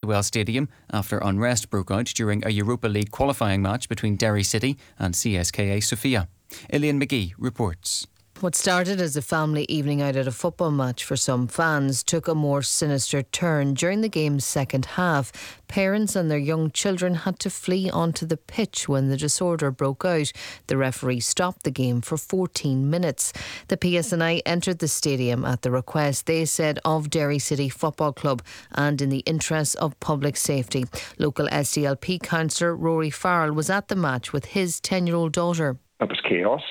Motherwell Stadium after unrest broke out during a Europa League qualifying match between Derry City and CSKA Sofia. Ilian McGee reports. What started as a family evening out at a football match for some fans took a more sinister turn during the game's second half. Parents and their young children had to flee onto the pitch when the disorder broke out. The referee stopped the game for 14 minutes. The PSNI entered the stadium at the request, they said, of Derry City Football Club and in the interests of public safety. Local SDLP councillor Rory Farrell was at the match with his 10-year-old daughter. It was chaos.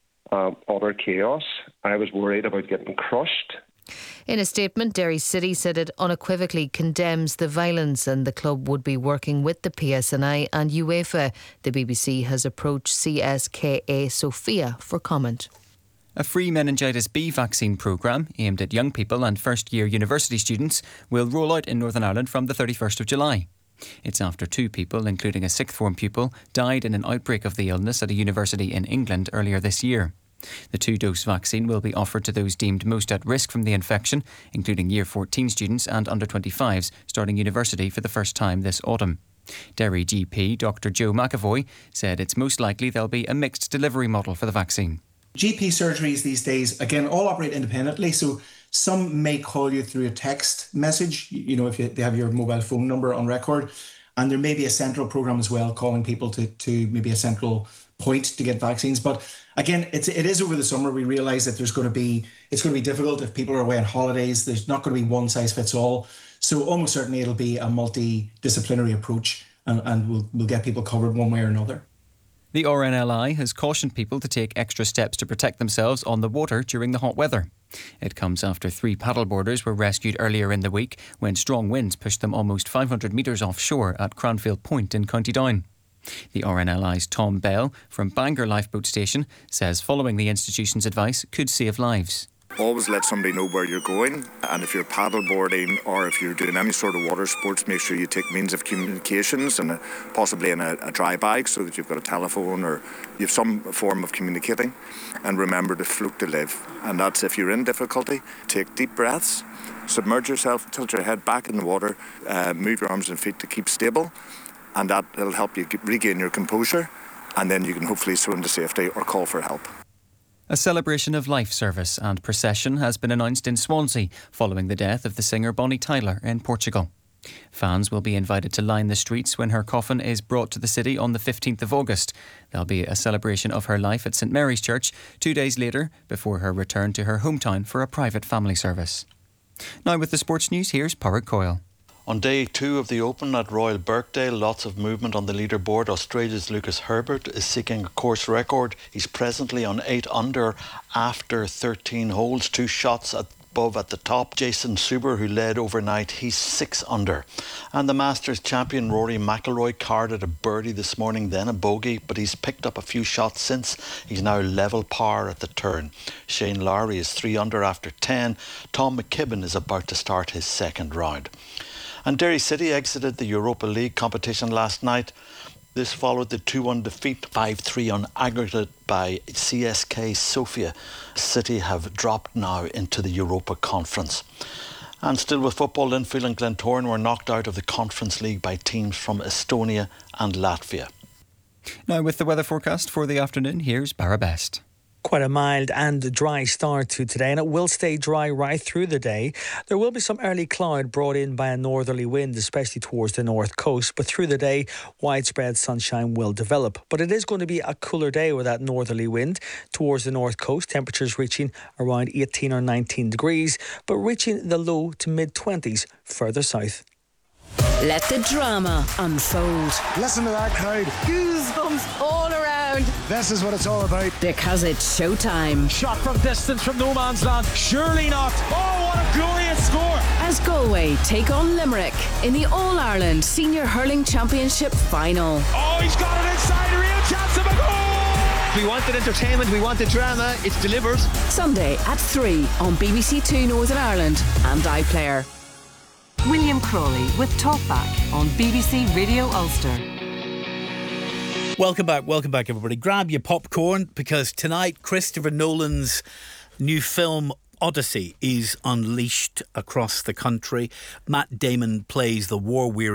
Utter chaos. I was worried about getting crushed. In a statement, Derry City said it unequivocally condemns the violence and the club would be working with the PSNI and UEFA. The BBC has approached CSKA Sofia for comment. A free meningitis B vaccine programme aimed at young people and first-year university students will roll out in Northern Ireland from the 31st of July. It's after 2 people, including a sixth form pupil, died in an outbreak of the illness at a university in England earlier this year. The 2-dose vaccine will be offered to those deemed most at risk from the infection, including Year 14 students and under 25s starting university for the first time this autumn. Derry GP Dr Joe McAvoy said it's most likely there'll be a mixed delivery model for the vaccine. GP surgeries these days, again, all operate independently, so some may call you through a text message, if they have your mobile phone number on record, and there may be a central programme as well calling people to maybe a central point to get vaccines. But again, it is over the summer. We realise that it's going to be difficult if people are away on holidays. There's not going to be one size fits all. So almost certainly it'll be a multidisciplinary approach and we'll get people covered one way or another. The RNLI has cautioned people to take extra steps to protect themselves on the water during the hot weather. It comes after 3 paddleboarders were rescued earlier in the week when strong winds pushed them almost 500 metres offshore at Cranfield Point in County Down. The RNLI's Tom Bell from Bangor Lifeboat Station says following the institution's advice could save lives. Always let somebody know where you're going, and if you're paddleboarding or if you're doing any sort of water sports, make sure you take means of communications and possibly in a dry bag so that you've got a telephone or you have some form of communicating. And remember to float to live, and that's if you're in difficulty, take deep breaths, submerge yourself, tilt your head back in the water, move your arms and feet to keep stable, and that will help you regain your composure, and then you can hopefully swim to safety or call for help. A celebration of life service and procession has been announced in Swansea following the death of the singer Bonnie Tyler in Portugal. Fans will be invited to line the streets when her coffin is brought to the city on the 15th of August. There'll be a celebration of her life at St Mary's Church 2 days later before her return to her hometown for a private family service. Now with the sports news, here's Pádraig Coyle. On day 2 of the Open at Royal Birkdale, lots of movement on the leaderboard. Australia's Lucas Herbert is seeking a course record. He's presently on 8 under after 13 holes, 2 shots above at the top. Jason Suber, who led overnight, he's 6 under. And the Masters champion Rory McIlroy carded a birdie this morning, then a bogey, but he's picked up a few shots since. He's now level par at the turn. Shane Lowry is 3 under after 10. Tom McKibben is about to start his second round. And Derry City exited the Europa League competition last night. This followed the 2-1 defeat, 5-3 on aggregate by CSK Sofia. City have dropped now into the Europa Conference. And still with football, Linfield and Glentoran were knocked out of the Conference League by teams from Estonia and Latvia. Now with the weather forecast for the afternoon, here's Barra Best. Quite a mild and dry start to today, and it will stay dry right through the day. There will be some early cloud brought in by a northerly wind, especially towards the north coast, but through the day widespread sunshine will develop. But it is going to be a cooler day with that northerly wind towards the north coast, temperatures reaching around 18 or 19 degrees, but reaching the low to mid-20s further south. Let the drama unfold. Listen to that crowd. Goosebumps all around. This is what it's all about. Because it's showtime. Shot from distance from no man's land. Surely not. Oh, what a glorious score. As Galway take on Limerick in the All-Ireland Senior Hurling Championship final. Oh, he's got it inside. A real chance of a goal. We wanted entertainment. We wanted drama. It's delivered. Sunday at 3 on BBC Two Northern Ireland and iPlayer. William Crawley with Talkback on BBC Radio Ulster. Welcome back everybody. Grab your popcorn because tonight Christopher Nolan's new film Odyssey is unleashed across the country. Matt Damon plays the war-weary